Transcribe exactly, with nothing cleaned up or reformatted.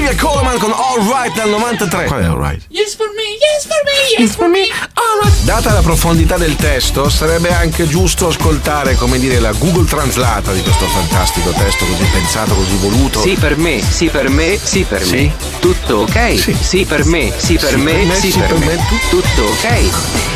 Olivia Colman con All Right dal novantatré. Qual è All Right? Yes for me, yes for me, yes for me. All right. Data la profondità del testo, sarebbe anche giusto ascoltare, come dire, la Google Translata di questo fantastico testo così pensato, così voluto. Sì per me, sì per me, sì per Sì. me. Tutto ok? Sì. Sì per me, sì per Sì me, per me, sì sì per per me. me, tu- Tutto ok?